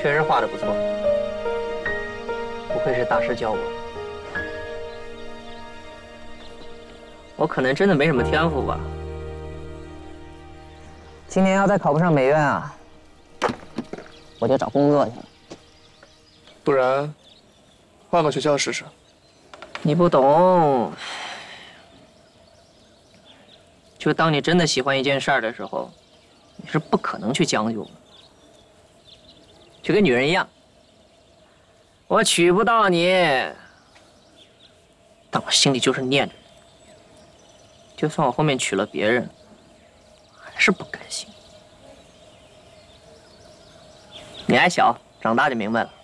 确实画的不错，不愧是大师教我。我可能真的没什么天赋吧。今年要再考不上美院啊，我就找工作去了。 不然，换个学校试试。 你不懂，就当你真的喜欢一件事儿的时候，你是不可能去将就的。就跟女人一样，我娶不到你，但我心里就是念着你。就算我后面娶了别人，还是不甘心。你还小，长大就明白了。